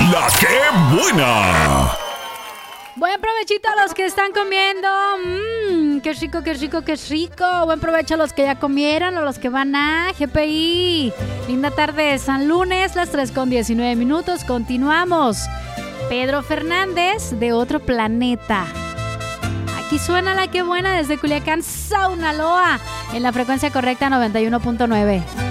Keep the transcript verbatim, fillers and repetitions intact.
La que buena. Buen provechito a los que están comiendo. Mmm, qué rico, qué rico, qué rico. Buen provecho a los que ya comieron, a los que van a G P I. Linda tarde, San Lunes, las tres con diecinueve minutos. Continuamos. Pedro Fernández, de otro planeta. Aquí suena la que buena desde Culiacán, Saunaloa, en la frecuencia correcta noventa y uno punto nueve.